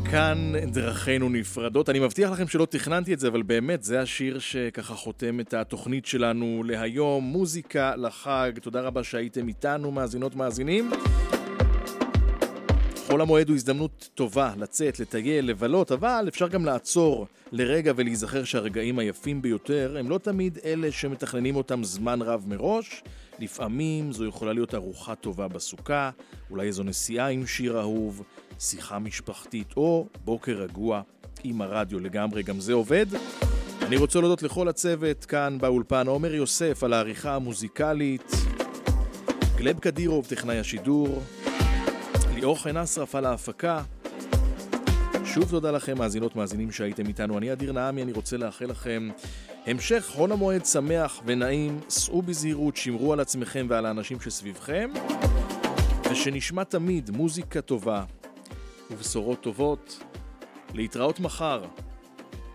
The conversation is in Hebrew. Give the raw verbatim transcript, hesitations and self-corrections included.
כאן דרכינו נפרדות. אני מבטיח לכם שלא תכננתי את זה, אבל באמת זה השיר שככה חותם את התוכנית שלנו להיום. מוזיקה לחג. תודה רבה שהייתם איתנו, מאזינות מאזינים. חול המועד הוא הזדמנות טובה לצאת, לטייל, לבלות, אבל אפשר גם לעצור לרגע ולהיזכר שהרגעים היפים ביותר הם לא תמיד אלה שמתכננים אותם זמן רב מראש. לפעמים זו יכולה להיות ארוחה טובה בסוכה, אולי איזו נסיעה עם שיר אהוב, שיחה משפחתית או בוקר רגוע עם הרדיו לגמרי, גם זה עובד. אני רוצה להודות לכל הצוות כאן באולפן, עומר יוסף על העריכה המוזיקלית, גלב קדירוב טכנאי השידור, ליאור חן אסרף על ההפקה. שוב תודה לכם מאזינות מאזינים שהייתם איתנו. אני אדיר נעמי, אני רוצה לאחל לכם המשך חול המועד שמח ונעים. סעו בזהירות, שמרו על עצמכם ועל האנשים שסביבכם, ושנשמע תמיד מוזיקה טובה ובשורות טובות. להתראות מחר.